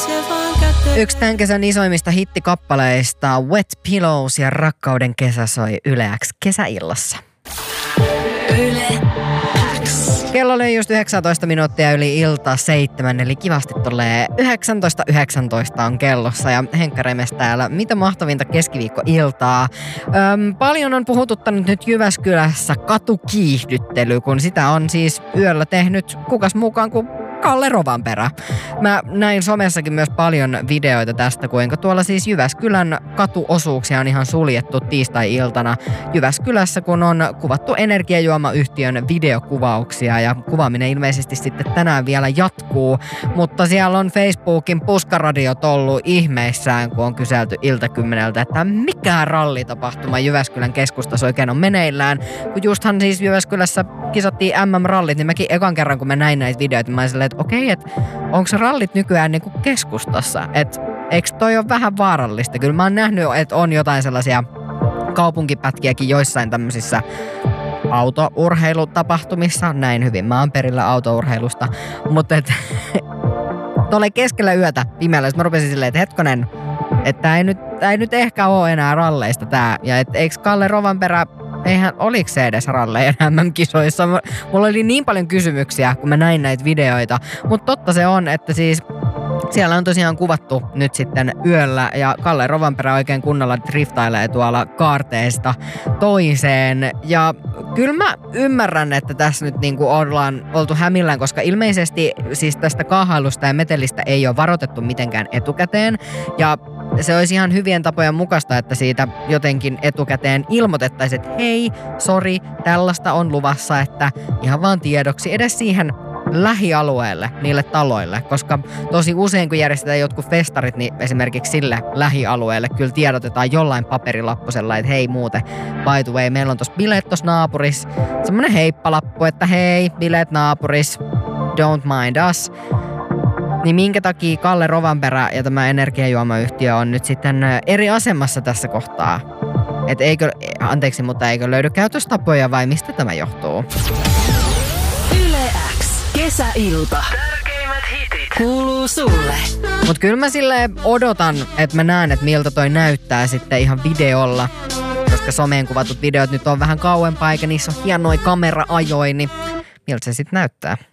Yksi tämän kesän isoimmista hittikappaleista, Wet Pillows ja Rakkauden kesä soi Yle X kesäillassa. Yle X. Kello oli just 19 minuuttia yli ilta 7, eli kivasti tulee 19.19 on kellossa ja Henkka Remes täällä. Mitä mahtavinta keskiviikkoiltaa. Paljon on puhututtanut nyt Jyväskylässä katukiihdyttely, kun sitä on siis yöllä tehnyt kukas mukaan kuin Kalle Rovanperä. Mä näin somessakin myös paljon videoita tästä, kuinka tuolla siis Jyväskylän katuosuuksia on ihan suljettu tiistai-iltana Jyväskylässä, kun on kuvattu energiajuomayhtiön videokuvauksia ja kuvaaminen ilmeisesti sitten tänään vielä jatkuu, mutta siellä on Facebookin puskaradiot ollut ihmeissään, kun on kyselty iltakymmeneltä, että mikä rallitapahtuma Jyväskylän keskustassa oikein on meneillään, kun justhan siis Jyväskylässä kisattiin MM-rallit, niin mäkin ekan kerran, kun mä näin näitä videoita, mä silleen, että okei, että onko rallit nykyään niinku keskustassa? Että eikö toi ole vähän vaarallista? Kyllä mä oon nähnyt, että on jotain sellaisia kaupunkipätkiäkin joissain tämmöisissä autourheilutapahtumissa. Näin hyvin, mä oon perillä autourheilusta. Mutta tuolle keskellä yötä pimeällä, mä rupesin silleen, että hetkonen, että tää ei nyt ehkä ole enää ralleista tää. Ja et eikö Kalle Rovanperä, oliko se edes ralleja MM-kisoissa? Mulla oli niin paljon kysymyksiä, kun mä näin näitä videoita. Mutta totta se on, että siis siellä on tosiaan kuvattu nyt sitten yöllä ja Kalle Rovanperä oikein kunnolla driftailee tuolla kaarteesta toiseen. Ja kyllä mä ymmärrän, että tässä nyt niinku ollaan oltu hämillään, koska ilmeisesti siis tästä kaahailusta ja metelistä ei ole varoitettu mitenkään etukäteen. Ja se olisi ihan hyvien tapojen mukaista, että siitä jotenkin etukäteen ilmoitettaisiin, että hei, sori, tällaista on luvassa, että ihan vaan tiedoksi edes siihen lähialueelle, niille taloille, koska tosi usein kun järjestetään jotkut festarit, niin esimerkiksi sille lähialueelle kyllä tiedotetaan jollain paperilappusella, että hei muuten, by the way, meillä on tossa bileet tossa naapuris, semmonen heippalappu, että hei, bileet naapuris, don't mind us. Niin minkä takia Kalle Rovanperä ja tämä energiajuomayhtiö on nyt sitten eri asemassa tässä kohtaa? Et eikö löydy käytöstapoja vai mistä tämä johtuu? Yle X kesäilta. Tärkeimmät hitit kuuluu sulle. Mut kyllä mä silleen odotan, että mä näen, että miltä toi näyttää sitten ihan videolla. Koska someen kuvatut videot nyt on vähän kauempaa eikä niissä ole hienoja kamera-ajoja, niin miltä se sitten näyttää?